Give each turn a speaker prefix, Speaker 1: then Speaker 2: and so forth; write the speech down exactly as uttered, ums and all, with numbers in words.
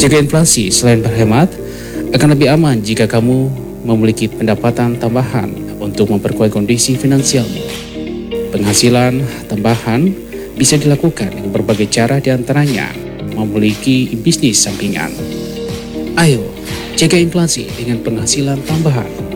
Speaker 1: Menjaga inflasi selain berhemat, akan lebih aman jika kamu memiliki pendapatan tambahan untuk memperkuat kondisi finansialmu. Penghasilan tambahan bisa dilakukan dengan berbagai cara, diantaranya memiliki bisnis sampingan. Ayo, jaga inflasi dengan penghasilan tambahan.